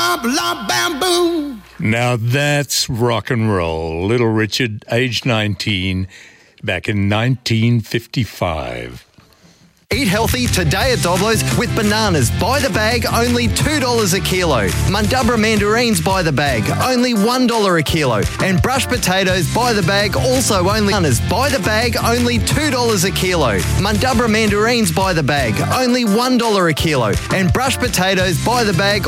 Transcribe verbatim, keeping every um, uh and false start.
blah, blah, bam, boom. Now that's rock and roll. Little Richard, age nineteen, back in nineteen fifty-five. Eat healthy today at Doblo's with bananas by the bag, only two dollars a kilo. Mundubra mandarins by the bag, only one dollar a kilo. And brush potatoes by the bag, also only bananas by the bag, only two dollars a kilo. Mundubra mandarins by the bag, only one dollar a kilo. And brush potatoes by the bag,